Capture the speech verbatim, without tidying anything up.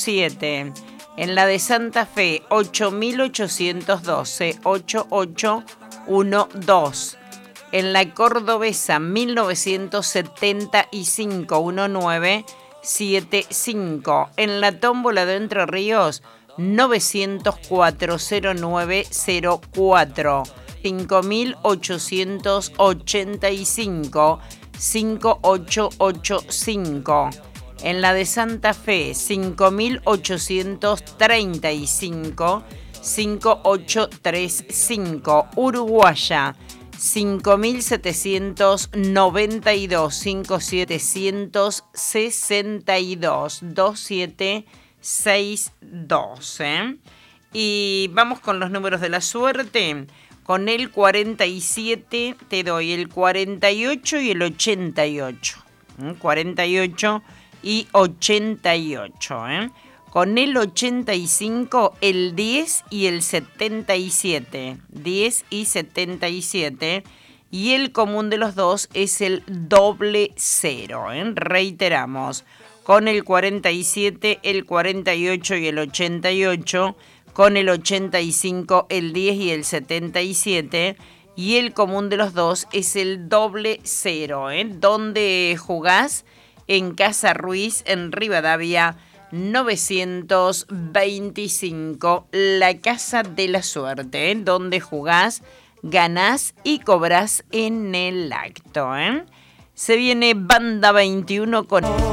siete. En la de Santa Fe, ocho mil ochocientos doce, ocho ocho uno dos. En la Cordobesa, mil novecientos setenta y cinco, uno nueve siete cinco. En la Tómbola de Entre Ríos, novecientos cuatro, cero nueve cero cuatro. cinco mil ochocientos ochenta y cinco, cinco ocho ocho cinco. En la de Santa Fe, cinco mil ochocientos treinta y cinco, cinco ocho tres cinco. Uruguaya, cinco mil setecientos noventa y dos, cinco mil setecientos sesenta y dos, dos siete seis dos. ¿eh? Y vamos con los números de la suerte. Con el cuarenta y siete te doy el cuarenta y ocho y el ochenta y ocho. ¿eh? cuarenta y ocho y ochenta y ocho. ¿eh? Con el ochenta y cinco, el diez y el setenta y siete. diez y setenta y siete. Y el común de los dos es el doble cero. ¿eh? Reiteramos. Con el cuarenta y siete, el cuarenta y ocho y el ochenta y ocho. Con el ochenta y cinco, el diez y el setenta y siete. Y el común de los dos es el doble cero. ¿eh? ¿Dónde jugás? En Casa Ruiz, en Rivadavia, novecientos veinticinco. La Casa de la Suerte, ¿eh? Donde jugás, ganás y cobrás en el acto. ¿eh? Se viene Banda veintiuno con...